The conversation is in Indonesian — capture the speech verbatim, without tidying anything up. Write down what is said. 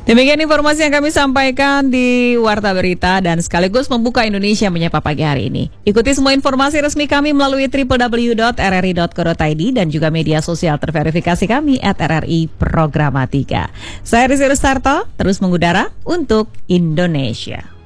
Demikian informasi yang kami sampaikan di Warta Berita dan sekaligus membuka Indonesia Menyapa pagi hari ini. Ikuti semua informasi resmi kami melalui w w w dot r r i dot co dot i d dan juga media sosial terverifikasi kami at r r i Programatika. Saya Rizky Rustarto, terus mengudara untuk Indonesia.